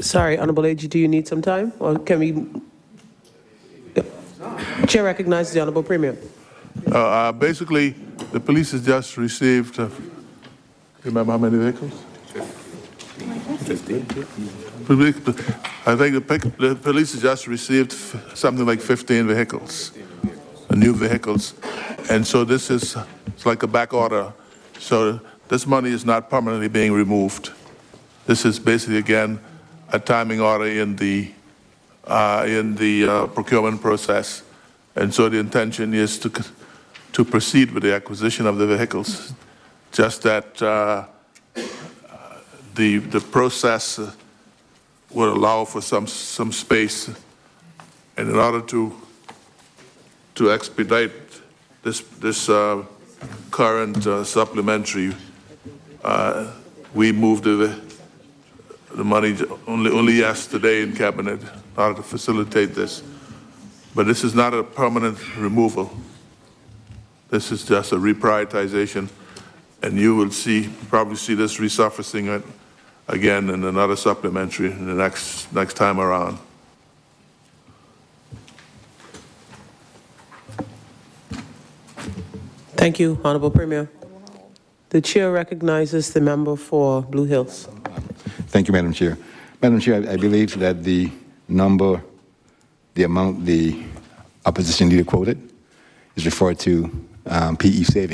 Sorry, Honorable AG, do you need some time? Or can we? Chair recognizes the Honorable Premier. Basically, the police has just received, remember how many vehicles? 15. I think the police has just received something like 15 vehicles, new vehicles. And so this is it's like a back order. So this money is not permanently being removed. This is basically, again, a timing order in the procurement process. And so the intention is to proceed with the acquisition of the vehicles. Just that the process would allow for some space, and in order to expedite this current supplementary, we moved the money only yesterday in cabinet in order to facilitate this. But this is not a permanent removal. This is just a reprioritization, and you will probably see this resurfacing again in another supplementary in the next time around. Thank you, Honorable Premier. The chair recognizes the member for Blue Hills. Thank you, Madam Chair. Madam Chair, I believe that the amount the opposition leader quoted is referred to PE savings.